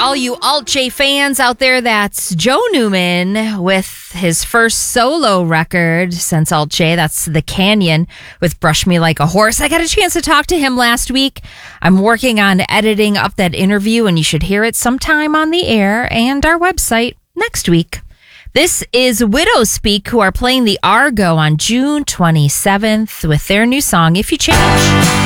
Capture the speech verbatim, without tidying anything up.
all you Alt-J fans out there, that's Joe Newman with his first solo record since Alt-J. That's The Canyon with Brush Me Like a Horse. I got a chance to talk to him last week. I'm working on editing up that interview, and you should hear it sometime on the air and our website next week. This is Widows Speak, who are playing the Argo on June twenty-seventh with their new song, If You Change.